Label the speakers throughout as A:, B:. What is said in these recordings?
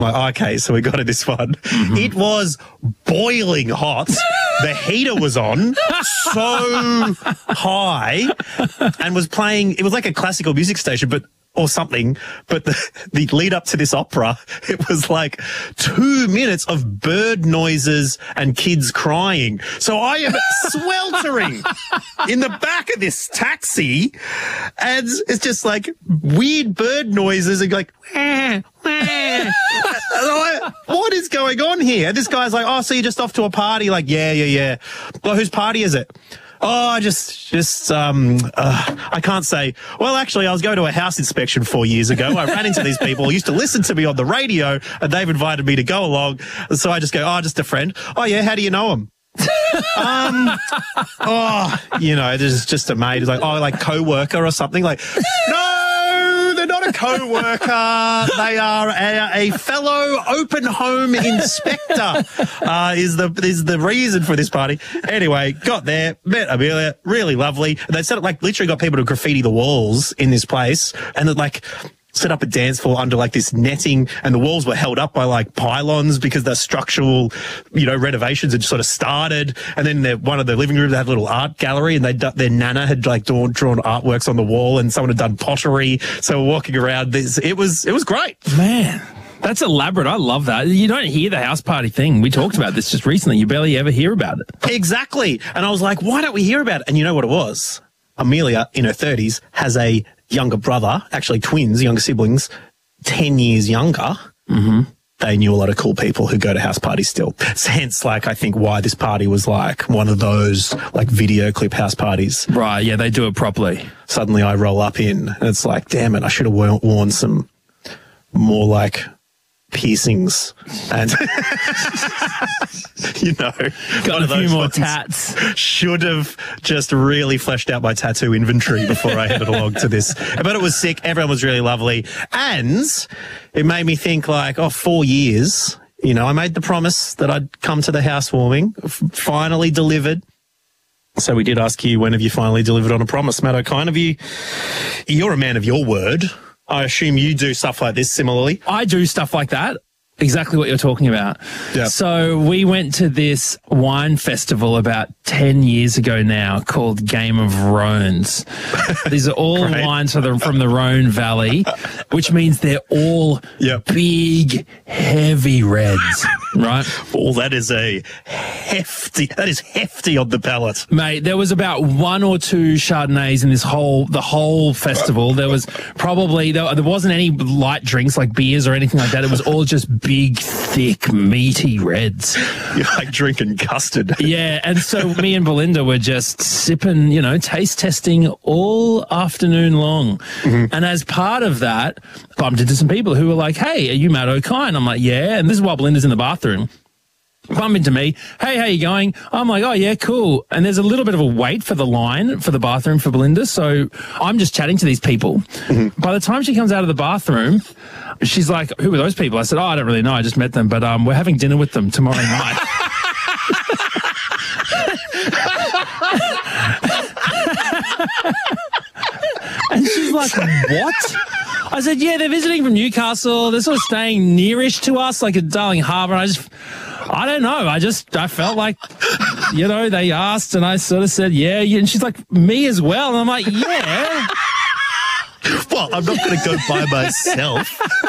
A: Like, okay, so we got to this one. Mm-hmm. It was boiling hot. The heater was on so high and was playing. It was like a classical music station, or something, but the lead up to this opera, it was like 2 minutes of bird noises and kids crying. So I am sweltering in the back of this taxi, and it's just like weird bird noises and like, wah, wah. What is going on here? This guy's like, oh, so you're just off to a party? Like, yeah. Well, whose party is it? Oh, I can't say. Well, actually, I was going to a house inspection 4 years ago. I ran into these people who used to listen to me on the radio, and they've invited me to go along. So I just go, oh, just a friend. Oh, yeah, how do you know him? There's just a mate. It's like, oh, like co-worker or something. Like, no, they're not a co-worker. They are a fellow open home inspector. Is the reason for this party. Anyway, got there, met Amelia, really lovely. And they said it like literally got people to graffiti the walls in this place, and it like set up a dance floor under like this netting, and the walls were held up by like pylons because the structural, renovations had sort of started. And then one of the living rooms, they had a little art gallery, and their nana had like drawn artworks on the wall, and someone had done pottery. So we're walking around this. It was great.
B: Man, that's elaborate. I love that. You don't hear the house party thing. We talked about this just recently. You barely ever hear about it.
A: Exactly. And I was like, why don't we hear about it? And you know what it was? Amelia, in her 30s, has a younger brother, actually twins, younger siblings, 10 years younger. Mm-hmm. They knew a lot of cool people who go to house parties still. Hence, like, I think why this party was like one of those like video clip house parties.
B: Right, yeah, they do it properly.
A: Suddenly I roll up in and it's like, damn it, I should have worn some more like piercings and
B: got a few more tats.
A: Should have just really fleshed out my tattoo inventory before I headed along to this. But it was sick. Everyone was really lovely, and it made me think like, 4 years. I made the promise that I'd come to the housewarming. Finally delivered. So we did ask you, when have you finally delivered on a promise, Matt O'Kine? You're a man of your word. I assume you do stuff like this similarly.
B: I do stuff like that. Exactly what you're talking about. Yep. So we went to this wine festival about 10 years ago now called Game of Rhones. These are all wines from the Rhone Valley, which means they're all big, heavy reds, right?
A: Oh, that is hefty on the palate.
B: Mate, there was about 1 or 2 Chardonnays in the whole festival. There was probably, there wasn't any light drinks like beers or anything like that. It was all just big, thick, meaty reds.
A: You're like drinking custard.
B: Yeah, and so me and Belinda were just sipping, taste testing all afternoon long. Mm-hmm. And as part of that, bumped into some people who were like, hey, are you Matt O'Kine? I'm like, yeah. And this is while Belinda's in the bathroom. Bump into me. Hey, how you going? I'm like, oh, yeah, cool. And there's a little bit of a wait for the line for the bathroom for Belinda. So I'm just chatting to these people. Mm-hmm. By the time she comes out of the bathroom, she's like, who are those people? I said, oh, I don't really know. I just met them. But we're having dinner with them tomorrow night. And she's like, what? I said, yeah, they're visiting from Newcastle. They're sort of staying nearish to us, like at Darling Harbour. I don't know. I felt like, they asked and I sort of said, yeah. And she's like, me as well. And I'm like, yeah.
A: Well, I'm not going to go by myself.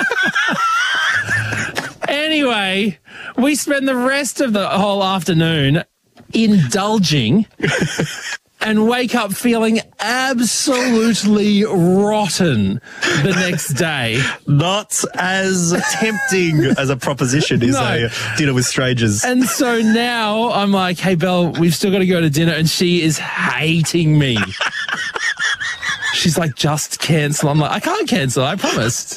B: Anyway, we spend the rest of the whole afternoon indulging and wake up feeling absolutely rotten the next day.
A: Not as tempting as a proposition is a dinner with strangers.
B: And so now I'm like, hey, Belle, we've still got to go to dinner. And she is hating me. She's like, just cancel. I'm like, I can't cancel. I promised.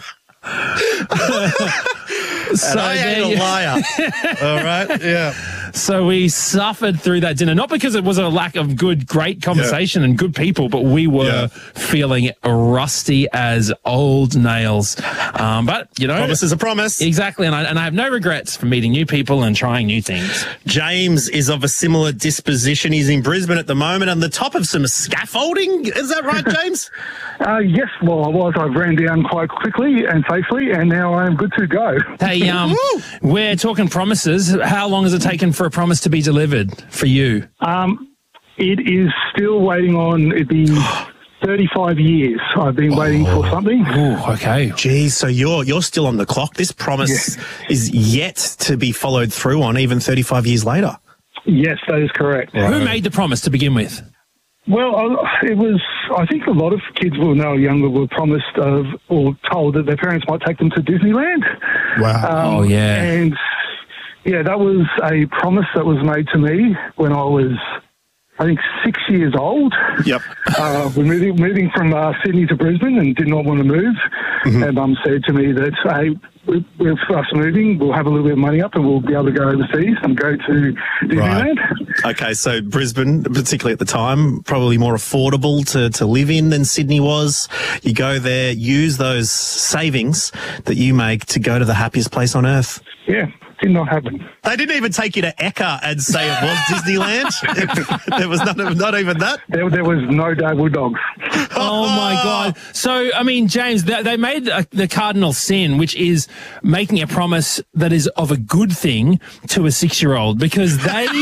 A: So I ain't a liar. All right. Yeah.
B: So we suffered through that dinner, not because it was a lack of great conversation and good people, but we were feeling rusty as old nails. But, you know.
A: Promise is a promise.
B: Exactly. And I have no regrets for meeting new people and trying new things.
A: James is of a similar disposition. He's in Brisbane at the moment on the top of some scaffolding. Is that right, James?
C: Yes, well, I was. I ran down quite quickly and safely, and now I am good to go.
B: Hey, we're talking promises. How long has it taken for a promise to be delivered for you?
C: It is still waiting on it being 35 years. I've been waiting for something.
B: Oh, okay.
A: Geez, so you're still on the clock. This promise is yet to be followed through on, even 35 years later.
C: Yes, that is correct.
B: Right. Who made the promise to begin with?
C: Well, it was, I think a lot of kids were now younger were promised or told that their parents might take them to Disneyland.
A: Wow.
C: And, that was a promise that was made to me when I was, I think, 6 years old.
A: Yep.
C: We're moving from Sydney to Brisbane and did not want to move. Mm-hmm. And Mum said to me that, hey, with us moving, we'll have a little bit of money up and we'll be able to go overseas and go to Disneyland.
A: Right. Okay, so Brisbane, particularly at the time, probably more affordable to live in than Sydney was. You go there, use those savings that you make to go to the happiest place on earth.
C: Yeah. Did not happen.
A: They didn't even take you to Ekka and say it was Disneyland. There was not even that.
C: There was no David Dogs.
B: Oh my God! So I mean, James, they made the cardinal sin, which is making a promise that is of a good thing to a 6-year-old, because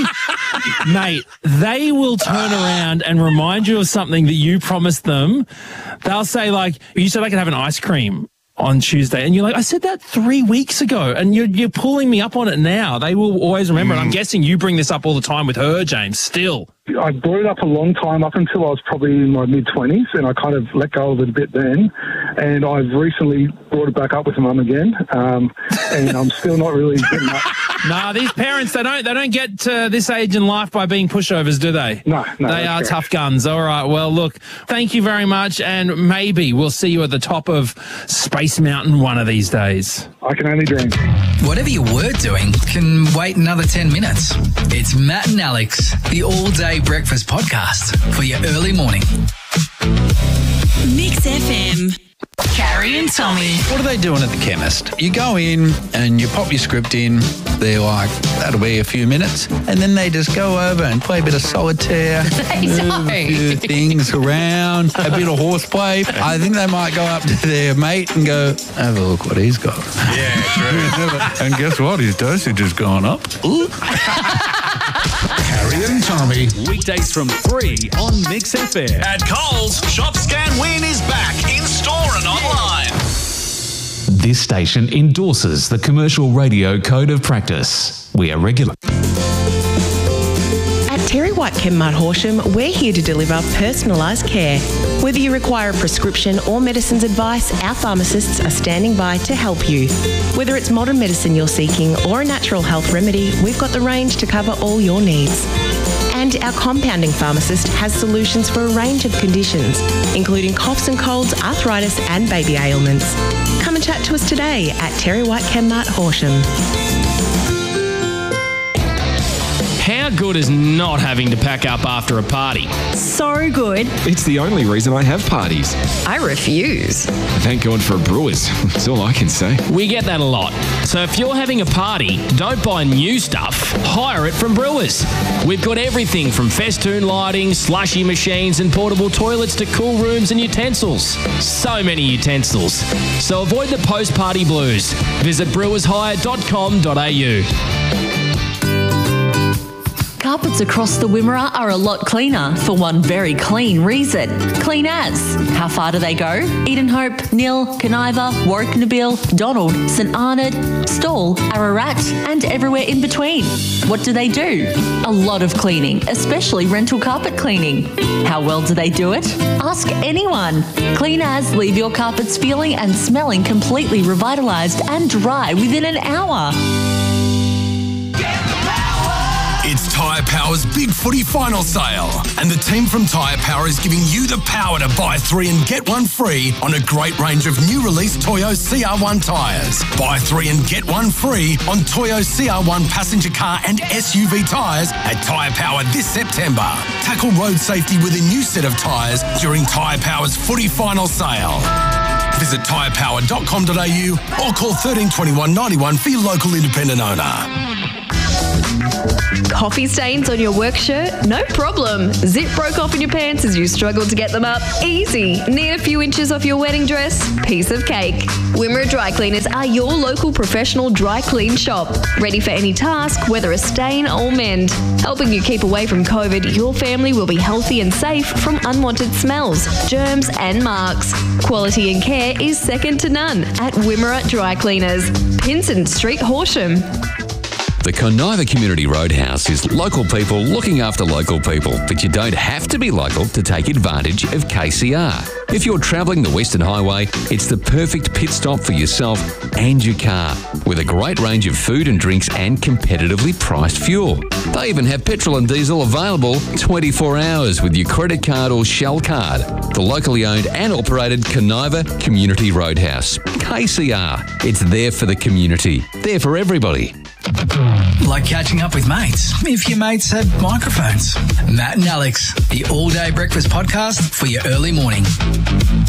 B: they will turn around and remind you of something that you promised them. They'll say, like, you said I could have an ice cream on Tuesday, and you're like, I said that 3 weeks ago, and you're pulling me up on it now. They will always remember. And I'm guessing you bring this up all the time with her, James, still.
C: I brought it up a long time, up until I was probably in my mid-20s, and I kind of let go of it a bit then. And I've recently brought it back up with Mum again, and I'm still not really getting that.
B: Nah, these parents, they don't get to this age in life by being pushovers, do they?
C: No.
B: They are tough guns. All right, well, look, thank you very much, and maybe we'll see you at the top of Space Mountain one of these days.
C: I can only dream.
D: Whatever you were doing can wait another 10 minutes. It's Matt and Alex, the all-day breakfast podcast for your early morning.
E: Mix FM. Carrie and Tommy.
F: What are they doing at the chemist? You go in and you pop your script in. They're like, that'll be a few minutes. And then they just go over and play a bit of solitaire. Move a few things around. A bit of horseplay. I think they might go up to their mate and go, have a look what he's got.
A: Yeah, true.
F: And guess what? His dosage has gone up.
G: Carrie and Tommy. Weekdays from 3 on Mix FM.
H: At Coles, Shop Scan Win is back in store and online.
G: This station endorses the Commercial Radio Code of Practice. We are regular.
I: At Terry White Chemmart Horsham, we're here to deliver personalised care. Whether you require a prescription or medicines advice, our pharmacists are standing by to help you. Whether it's modern medicine you're seeking or a natural health remedy, we've got the range to cover all your needs. And our compounding pharmacist has solutions for a range of conditions, including coughs and colds, arthritis and baby ailments. Come and chat to us today at Terry White Chemmart Horsham.
J: How good is not having to pack up after a party?
K: So good.
L: It's the only reason I have parties.
K: I refuse.
L: Thank God for Brewers. That's all I can say.
J: We get that a lot. So if you're having a party, don't buy new stuff. Hire it from Brewers. We've got everything from festoon lighting, slushy machines and portable toilets to cool rooms and utensils. So many utensils. So avoid the post-party blues. Visit brewershire.com.au.
K: Carpets across the Wimmera are a lot cleaner for one very clean reason. Clean as. How far do they go? Edenhope, Nil, Kaniva, Warwick Nabil, Donald, St Arnaud, Stawell, Ararat and everywhere in between. What do? A lot of cleaning, especially rental carpet cleaning. How well do they do it? Ask anyone. Clean as leave your carpets feeling and smelling completely revitalised and dry within an hour.
H: It's time
M: Tyre Power's Big Footy Final Sale. And the team from Tyre Power is giving you the power to buy 3 and get 1 free on a great range of new release Toyo CR1 tyres. Buy 3 and get 1 free on Toyo CR1 passenger car and SUV tyres at Tyre Power this September. Tackle road safety with a new set of tyres during Tyre Power's Footy Final Sale. Visit tyrepower.com.au or call 1321 91 for your local independent owner.
N: Coffee stains on your work shirt? No problem. Zip broke off in your pants as you struggled to get them up? Easy. Need a few inches off your wedding dress? Piece of cake. Wimmera Dry Cleaners are your local professional dry clean shop. Ready for any task, whether a stain or mend. Helping you keep away from COVID, your family will be healthy and safe from unwanted smells, germs and marks. Quality and care is second to none at Wimmera Dry Cleaners. Pinson Street, Horsham.
O: The Conniva Community Roadhouse is local people looking after local people, but you don't have to be local to take advantage of KCR. If you're travelling the Western Highway, it's the perfect pit stop for yourself and your car, with a great range of food and drinks and competitively priced fuel. They even have petrol and diesel available 24 hours with your credit card or Shell card. The locally owned and operated Conniva Community Roadhouse. KCR. It's there for the community. There for everybody.
D: Like catching up with mates, if your mates had microphones. Matt and Alex, the all-day breakfast podcast for your early morning.